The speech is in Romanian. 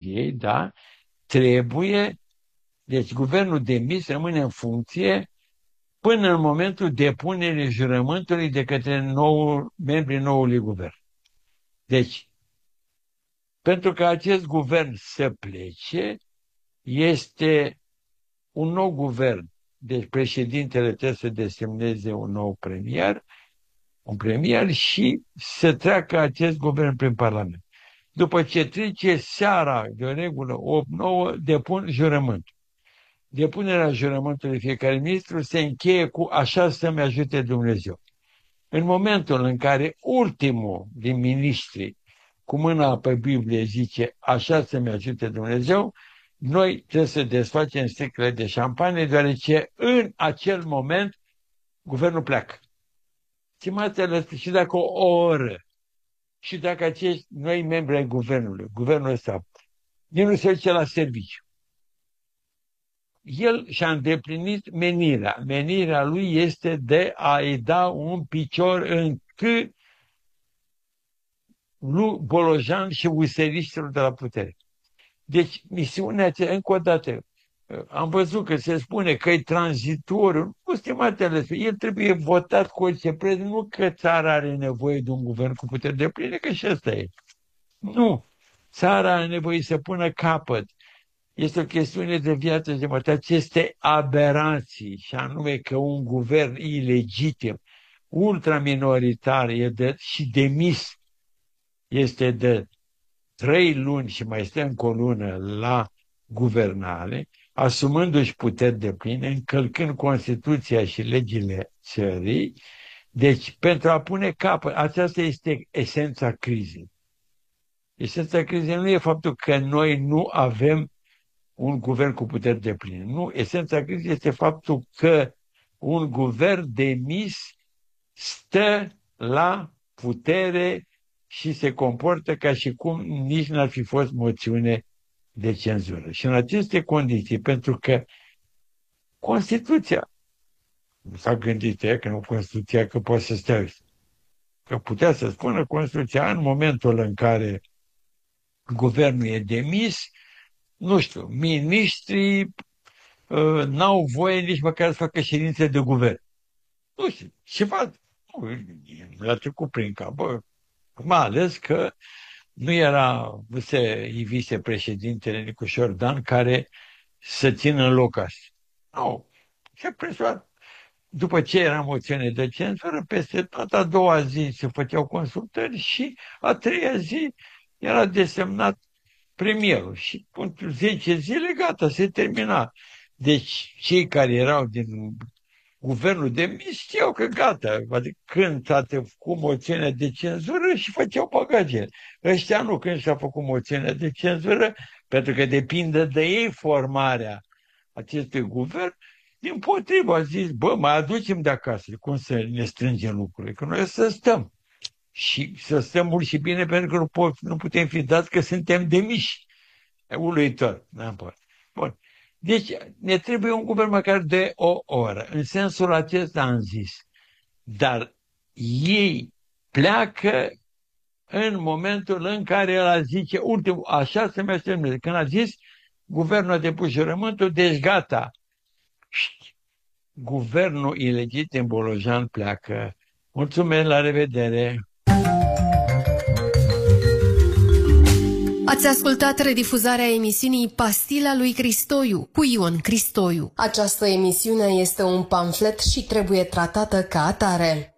monarhiei, da, trebuie, deci guvernul demis rămâne în funcție până în momentul depunerii jurământului de către membrii noului guvern. Deci, pentru că acest guvern să plece, este un nou guvern. Deci președintele trebuie să desemneze un nou premier și să treacă acest guvern prin Parlament. După ce trece seara, de regulă 8-9, depun jurământul. Depunerea jurământului fiecare ministru se încheie cu așa să-mi ajute Dumnezeu. În momentul în care ultimul din miniștri cu mâna pe Biblie zice așa să-mi ajute Dumnezeu, noi trebuie să desfacem sticlele de șampanie, deoarece în acel moment guvernul pleacă. Și dacă o oră, și dacă acești noi membri ai guvernul ăsta, nu se duce la serviciu, el și-a îndeplinit menirea. Menirea lui este de a-i da un picior în cât lui Bolojan și useriștilor de la putere. Deci, misiunea aceea, încă o dată, am văzut că se spune că e tranzitoriu. Nu, stimatele, el trebuie votat cu orice preț, nu că țara are nevoie de un guvern cu putere de pline, că și ăsta e. Nu. Țara are nevoie să pună capăt. Este o chestiune de viață și de moarte. Aceste aberații, și anume că un guvern ilegitim, ultraminoritar și demis, este de 3 luni și mai stă încă o lună la guvernare, asumându-și puteri depline, încălcând Constituția și legile țării. Deci, pentru a pune capăt, aceasta este esența crizei. Esența crizei nu e faptul că noi nu avem un guvern cu puteri depline. Nu, esența crizei este faptul că un guvern demis stă la putere și se comportă ca și cum nici n-ar fi fost moțiune de cenzură. Și în aceste condiții, pentru că Constituția, nu s-a gândit că nu Constituția, că poate să stea, că putea să spună Constituția în momentul în care guvernul e demis, nu știu, miniștrii n-au voie nici măcar să facă ședințe de guvern. Nu știu, ceva, nu l-a trecut prin cap, mai ales că nu se ivise președintele Nicușor Dan care să țină în loc asta. Nu, se presuat. După ce era moțiune de cenzură, peste tot a doua zi se făceau consultări și a treia zi era desemnat premierul. Și pentru 10 zile, gata, se termina. Deci cei care erau din guvernul demis știau că gata, adică când s-a făcut moțiunea de cenzură și făceau bagajele. Ăștia nu, când s-a făcut moțiunea de cenzură, pentru că depinde de ei formarea acestui guvern, dimpotrivă a zis, bă, mai aducem de acasă, cum să ne strângem lucrurile, că noi să stăm. Și să stăm mult și bine, pentru că nu putem fi dați că suntem demiși. Uluitor. Bun. Deci ne trebuie un guvern măcar de o oră. În sensul acesta am zis. Dar ei pleacă în momentul în care el zice, ultimul, așa se mi-a terminat. Când a zis, guvernul a depus jurământul, deci gata. Guvernul ilegitim Bolojan pleacă. Mulțumesc, la revedere! Ați ascultat redifuzarea emisiunii Pastila lui Cristoiu cu Ion Cristoiu. Această emisiune este un pamflet și trebuie tratată ca atare.